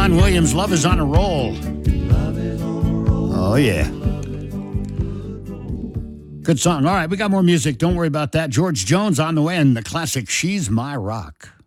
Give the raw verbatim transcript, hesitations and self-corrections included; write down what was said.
John Williams, Love is on a Roll. Oh, yeah. Good song. All right, we got more music. Don't worry about that. George Jones on the way and the classic She's My Rock.